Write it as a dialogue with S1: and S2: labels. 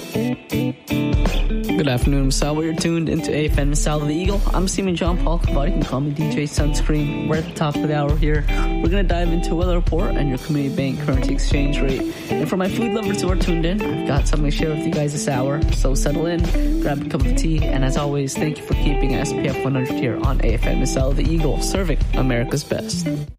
S1: Good afternoon, Masala. You're tuned into AFM Masala the Eagle. I'm Seaman John Paul Kabadi. You can call me DJ Sunscreen. We're at the top of the hour here. We're going to dive into a weather report and your Community Bank currency exchange rate. And for my food lovers who are tuned in, I've got something to share with you guys this hour. So settle in, grab a cup of tea, and as always, thank you for keeping SPF 100 here on AFM Masala the Eagle, serving America's best.